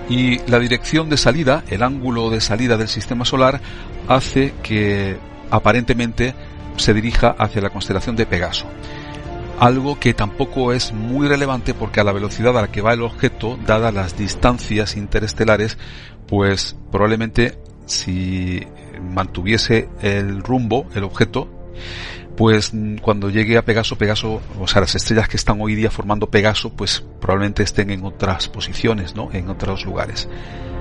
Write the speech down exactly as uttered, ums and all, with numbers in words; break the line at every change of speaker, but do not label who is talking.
Y la dirección de salida, el ángulo de salida del sistema solar, hace que aparentemente se dirija hacia la constelación de Pegaso. Algo que tampoco es muy relevante porque a la velocidad a la que va el objeto, dadas las distancias interestelares, pues probablemente si mantuviese el rumbo, el objeto, pues cuando llegue a Pegaso, Pegaso, o sea, las estrellas que están hoy día formando Pegaso, pues probablemente estén en otras posiciones, ¿no? En otros lugares.